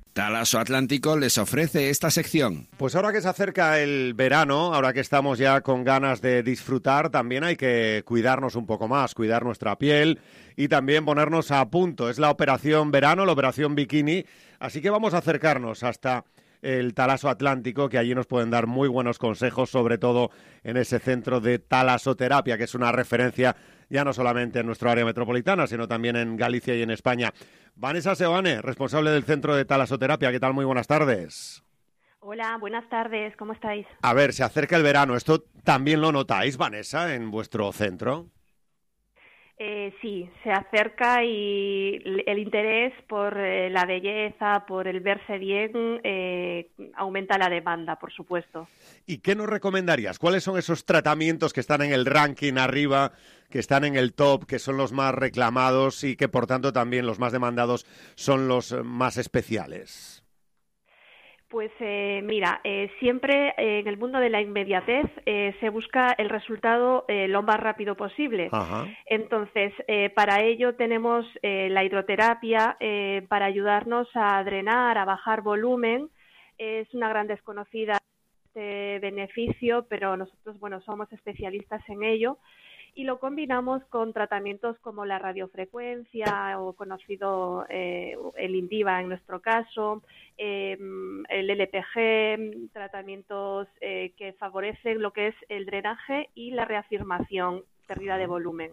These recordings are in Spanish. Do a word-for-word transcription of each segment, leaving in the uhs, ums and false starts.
Talaso Atlántico les ofrece esta sección. Pues ahora que se acerca el verano, ahora que estamos ya con ganas de disfrutar, también hay que cuidarnos un poco más, cuidar nuestra piel y también ponernos a punto. Es la operación verano, la operación bikini, así que vamos a acercarnos hasta el Talaso Atlántico, que allí nos pueden dar muy buenos consejos, sobre todo en ese centro de talasoterapia, que es una referencia ya no solamente en nuestro área metropolitana, sino también en Galicia y en España. Vanessa Seoane, responsable del centro de talasoterapia. ¿Qué tal? Muy buenas tardes. Hola, buenas tardes. ¿Cómo estáis? A ver, se acerca el verano. ¿Esto también lo notáis, Vanessa, en vuestro centro? Eh, sí, se acerca y el interés por eh, la belleza, por el verse bien, eh, aumenta la demanda, por supuesto. ¿Y qué nos recomendarías? ¿Cuáles son esos tratamientos que están en el ranking arriba, que están en el top, que son los más reclamados y que, por tanto, también los más demandados son los más especiales? Pues eh, mira, eh, siempre eh, en el mundo de la inmediatez eh, se busca el resultado eh, lo más rápido posible. Ajá. Entonces, eh, para ello tenemos eh, la hidroterapia eh, para ayudarnos a drenar, a bajar volumen. Es una gran desconocida este beneficio, pero nosotros, bueno, somos especialistas en ello. Y lo combinamos con tratamientos como la radiofrecuencia o conocido eh, el Indiva en nuestro caso, eh, el L P G, tratamientos eh, que favorecen lo que es el drenaje y la reafirmación, pérdida de volumen.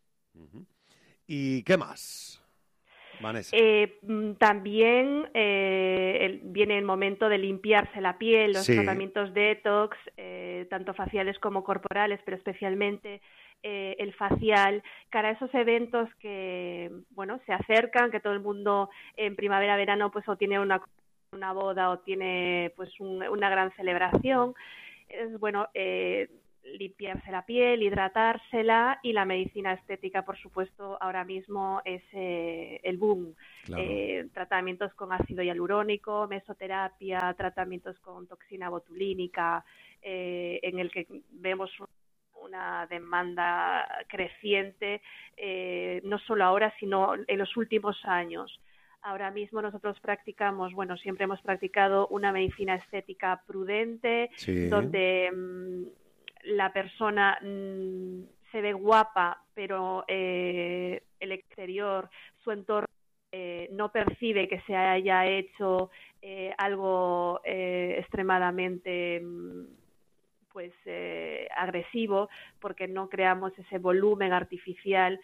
¿Y qué más, Vanessa? Eh, también eh, el, viene el momento de limpiarse la piel, los sí. tratamientos detox, eh, tanto faciales como corporales, pero especialmente eh, el facial, cara a esos eventos que, bueno, se acercan, que todo el mundo en primavera, verano, pues o tiene una, una boda o tiene pues un, una gran celebración. Es bueno eh, limpiarse la piel, hidratársela, y la medicina estética, por supuesto, ahora mismo es eh, el boom. Claro. Eh, tratamientos con ácido hialurónico, mesoterapia, tratamientos con toxina botulínica, eh, en el que vemos una demanda creciente, eh, no solo ahora, sino en los últimos años. Ahora mismo nosotros practicamos, bueno, siempre hemos practicado una medicina estética prudente, sí. donde mmm, la persona mmm, se ve guapa, pero eh, el exterior, su entorno, eh, no percibe que se haya hecho eh, algo eh, extremadamente pues eh, agresivo, porque no creamos ese volumen artificial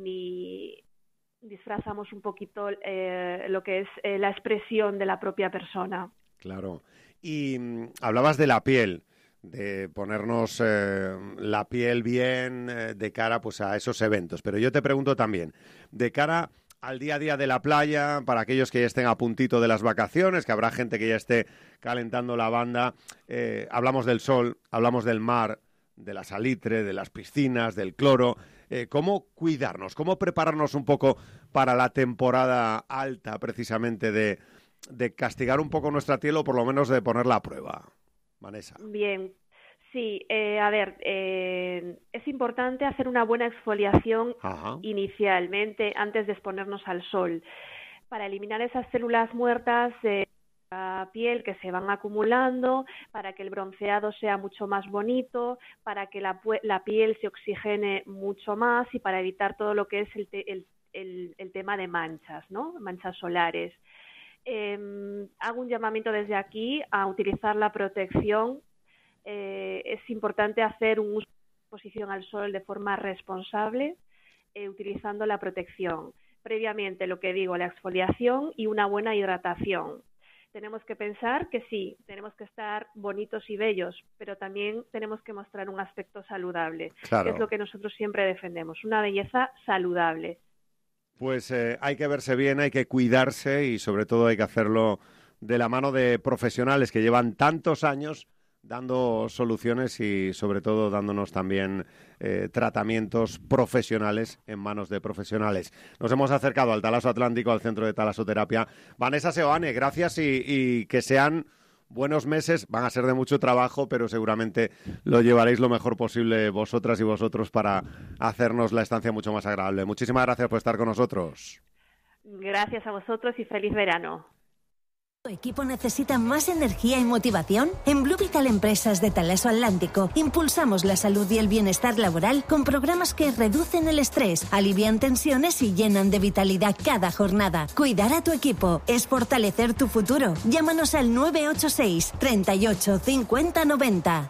ni disfrazamos un poquito eh, lo que es eh, la expresión de la propia persona. Claro. Y mmm, hablabas de la piel, de ponernos eh, la piel bien eh, de cara pues a esos eventos. Pero yo te pregunto también, de cara al día a día de la playa, para aquellos que ya estén a puntito de las vacaciones, que habrá gente que ya esté calentando la banda, eh, hablamos del sol, hablamos del mar, de la salitre, de las piscinas, del cloro. Eh, ¿Cómo cuidarnos? ¿Cómo prepararnos un poco para la temporada alta, precisamente, de, de castigar un poco nuestra piel o por lo menos de ponerla a prueba? Vanessa. Bien, sí, eh, a ver, eh, es importante hacer una buena exfoliación Ajá. inicialmente antes de exponernos al sol, para eliminar esas células muertas de la piel que se van acumulando, para que el bronceado sea mucho más bonito, para que la, la piel se oxigene mucho más y para evitar todo lo que es el, te, el, el, el tema de manchas, ¿no? Manchas solares. Eh, hago un llamamiento desde aquí a utilizar la protección. Eh, es importante hacer un uso de exposición al sol de forma responsable, eh, utilizando la protección. Previamente, lo que digo, la exfoliación y una buena hidratación. Tenemos que pensar que sí, tenemos que estar bonitos y bellos, pero también tenemos que mostrar un aspecto saludable, claro. que es lo que nosotros siempre defendemos, una belleza saludable. Pues eh, hay que verse bien, hay que cuidarse y sobre todo hay que hacerlo de la mano de profesionales que llevan tantos años dando soluciones y sobre todo dándonos también eh, tratamientos profesionales en manos de profesionales. Nos hemos acercado al Talaso Atlántico, al centro de talasoterapia. Vanessa Seoane, gracias y, y que sean buenos meses, van a ser de mucho trabajo, pero seguramente lo llevaréis lo mejor posible vosotras y vosotros para hacernos la estancia mucho más agradable. Muchísimas gracias por estar con nosotros. Gracias a vosotros y feliz verano. ¿Tu equipo necesita más energía y motivación? En Blue Vital Empresas de Talaso Atlántico impulsamos la salud y el bienestar laboral con programas que reducen el estrés, alivian tensiones y llenan de vitalidad cada jornada. Cuidar a tu equipo es fortalecer tu futuro. Llámanos al nueve ocho seis, treinta y ocho, cincuenta, noventa.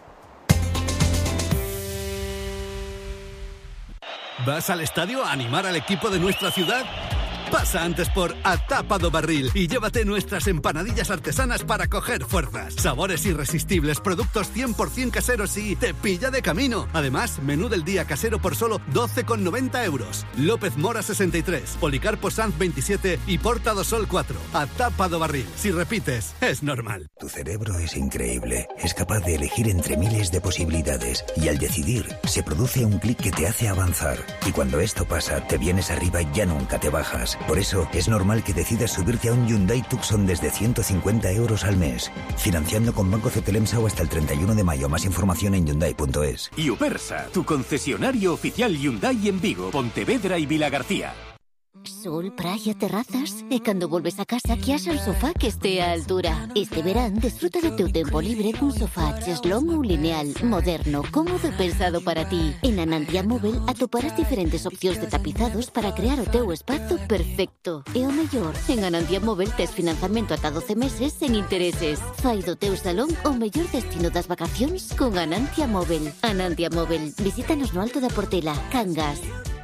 ¿Vas al estadio a animar al equipo de nuestra ciudad? Pasa antes por A Tapa do Barril y llévate nuestras empanadillas artesanas para coger fuerzas. Sabores irresistibles, productos cien por ciento caseros y te pilla de camino. Además, menú del día casero por solo doce con noventa euros. López Mora sesenta y tres, Policarpo Sanz veintisiete y Porta do Sol cuatro. A Tapa do Barril. Si repites, es normal. Tu cerebro es increíble. Es capaz de elegir entre miles de posibilidades y al decidir, se produce un clic que te hace avanzar. Y cuando esto pasa, te vienes arriba y ya nunca te bajas. Por eso, es normal que decidas subirte a un Hyundai Tucson desde ciento cincuenta euros al mes. Financiando con Banco Cetelemsau hasta el treinta y uno de mayo. Más información en Hyundai punto es. Iupersa, tu concesionario oficial Hyundai en Vigo, Pontevedra y Vilagarcía. Sol, praia, terrazas e cando volves a casa que haxa un sofá que estea a altura. Este verán desfruta do teu tempo libre cun sofá cheslón ou lineal, moderno, cómodo e pensado para ti. En Anantia Móvel atoparás diferentes opcións de tapizados para crear o teu espazo perfecto. E o mellor, en Anantia Móvel tes financiamento ata doce meses sen intereses. Fai do teu salón o mellor destino das vacacións con Anantia Móvel. Anantia Móvel, visítanos no Alto da Portela, Cangas.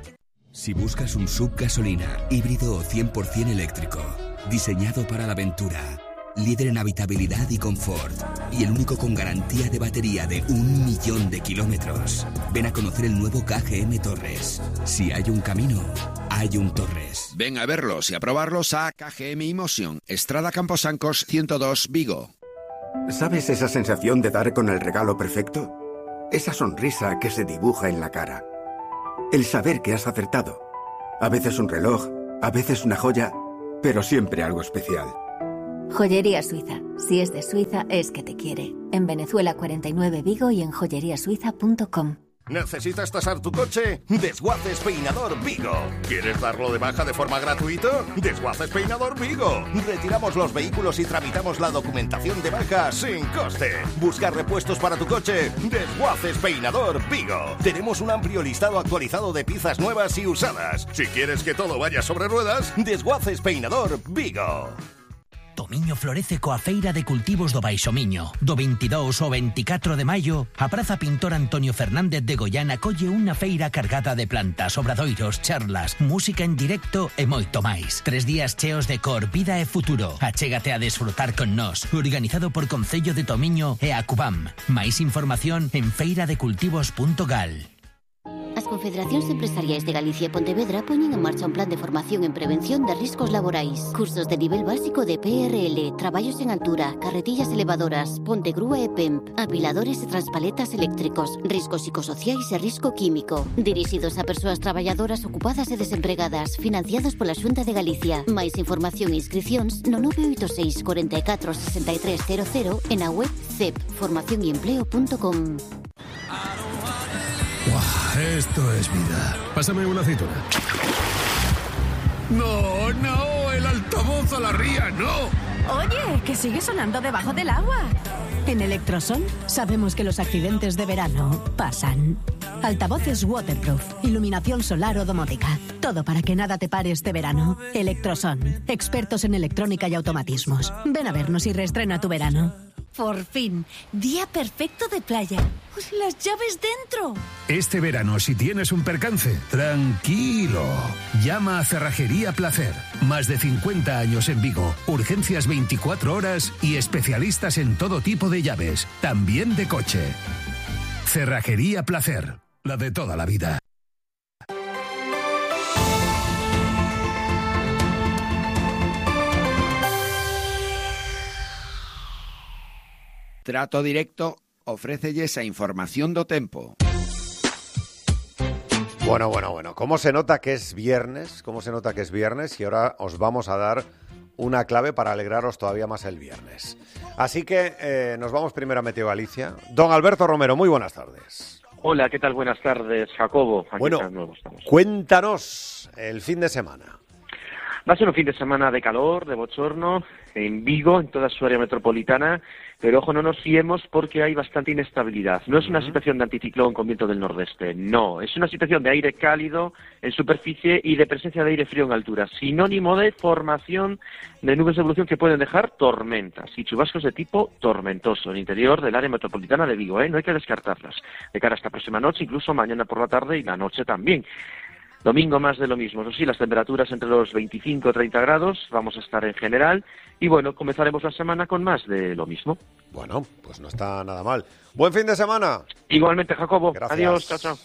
Si buscas un sub gasolina, híbrido o cien por ciento eléctrico, diseñado para la aventura, líder en habitabilidad y confort, y el único con garantía de batería de un millón de kilómetros, ven a conocer el nuevo K G M Torres. Si hay un camino, hay un Torres. Ven a verlos y a probarlos a K G M Emotion, Estrada Camposancos ciento dos, Vigo. ¿Sabes esa sensación de dar con el regalo perfecto? Esa sonrisa que se dibuja en la cara. El saber que has acertado. A veces un reloj, a veces una joya, pero siempre algo especial. Joyería Suiza. Si es de Suiza, es que te quiere. En Venezuela cuarenta y nueve Vigo y en joyería suiza punto com. ¿Necesitas tasar tu coche? Desguaces Peinador Vigo. ¿Quieres darlo de baja de forma gratuita? Desguaces Peinador Vigo. Retiramos los vehículos y tramitamos la documentación de baja sin coste. Busca repuestos para tu coche. Desguaces Peinador Vigo. Tenemos un amplio listado actualizado de piezas nuevas y usadas. Si quieres que todo vaya sobre ruedas, Desguaces Peinador Vigo. Tomiño florece coa Feira de Cultivos do Baixo Miño. Do veintidós ao veinticatro de maio, a Praza Pintor Antonio Fernández de Goián acolle unha feira cargada de plantas, obradoiros, charlas, música en directo e moito máis. Tres días cheos de cor, vida e futuro. Achégate a desfrutar con nós. Organizado por Concello de Tomiño e a Cubam. Máis información en feira de cultivos punto gal. As Confederacións Empresariais de Galicia e Pontevedra poñen en marcha un plan de formación en prevención de riscos laborais. Cursos de nivel básico de P R L, traballos en altura, carretillas elevadoras, ponte grúa e P E M P, apiladores e transpaletas eléctricos, riscos psicosociais e risco químico. Dirixidos a persoas traballadoras ocupadas e desempregadas, financiados pola Xunta de Galicia. Máis información e inscricións no nove oito seis, cuarenta y cuatro, sesenta y tres cero cero e na web c e p formación y empleo punto com. Wow, esto es vida. Pásame una aceituna. No, no, el altavoz a la ría, no. Oye, que sigue sonando debajo del agua. En Electrosol sabemos que los accidentes de verano pasan. Altavoces waterproof, iluminación solar o domótica. Todo para que nada te pare este verano. Electroson, expertos en electrónica y automatismos. Ven a vernos y reestrena tu verano. Por fin, día perfecto de playa. ¡Las llaves dentro! Este verano, si tienes un percance, tranquilo. Llama a Cerrajería Placer. Más de cincuenta años en Vigo, urgencias veinticuatro horas y especialistas en todo tipo de llaves, también de coche. Cerrajería Placer, la de toda la vida. Trato Directo ofrécelles a información do tempo. Bueno, bueno, bueno. ¿Cómo se nota que es viernes? ¿Cómo se nota que es viernes? Y ahora os vamos a dar una clave para alegraros todavía más el viernes. Así que eh, nos vamos primero a Meteo Galicia. Don Alberto Romero, muy buenas tardes. Hola, ¿qué tal? Buenas tardes, Jacobo. Aquí bueno, de nuevo estamos. Cuéntanos el fin de semana. Va a ser un fin de semana de calor, de bochorno, en Vigo, en toda su área metropolitana, pero ojo, no nos fiemos porque hay bastante inestabilidad. No es una situación de anticiclón con viento del nordeste, no. Es una situación de aire cálido en superficie y de presencia de aire frío en altura, sinónimo de formación de nubes de evolución que pueden dejar tormentas y chubascos de tipo tormentoso en el interior del área metropolitana de Vigo, ¿eh? No hay que descartarlas. De cara a esta próxima noche, incluso mañana por la tarde y la noche también. Domingo más de lo mismo, eso sí, las temperaturas entre los veinticinco y treinta grados, vamos a estar en general, y bueno, comenzaremos la semana con más de lo mismo. Bueno, pues no está nada mal. ¡Buen fin de semana! Igualmente, Jacobo. Gracias. Adiós, chao, chao.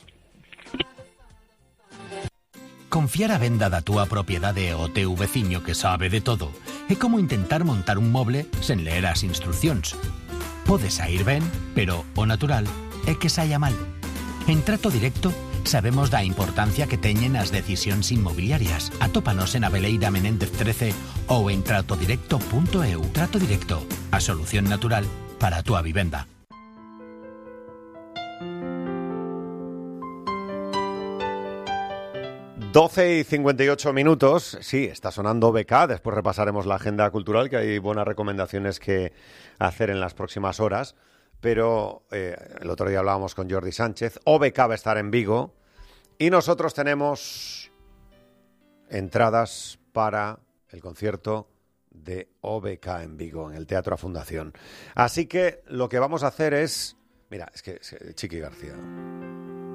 Confiar a venda da túa propiedade ao teu veciño que sabe de todo é como intentar montar un moble sen ler as instruccións. Pode sair ben, pero o natural é que saia mal. En Trato Directo sabemos da importancia que teñen as decisións inmobiliarias. Atópanos en Aveleira Menéndez trece ou en trato directo punto e u. Trato Directo, a solución natural para a túa vivenda. doce y cincuenta y ocho minutos, sí, está sonando B K, después repasaremos la agenda cultural, que hay buenas recomendaciones que hacer en las próximas horas, pero eh, el otro día hablábamos con Jordi Sánchez, O B K va a estar en Vigo, y nosotros tenemos entradas para el concierto de O B K en Vigo, en el Teatro A Fundación. Así que lo que vamos a hacer es... Mira, es que, es que Chiqui García...